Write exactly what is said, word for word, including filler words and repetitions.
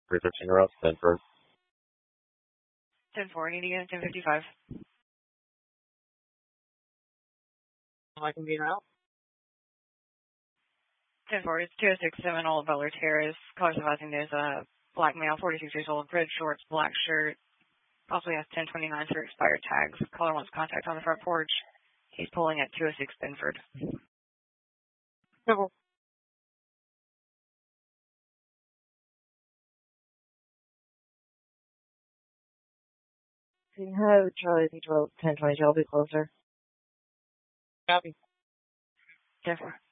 three fifteen you're up, Stanford. ten four, need to get ten fifty-five. I can be out. ten four, it's two oh six seven Old Butler Terrace. Callers advising there's a black male, forty-six years old, red shorts, black shirt. Possibly has ten twenty-nine for expired tags. Caller wants contact on the front porch. He's pulling at two oh six Benford. Double. Can you have Charlie P twelve ten twenty-two? I'll be closer. Copy. ten four.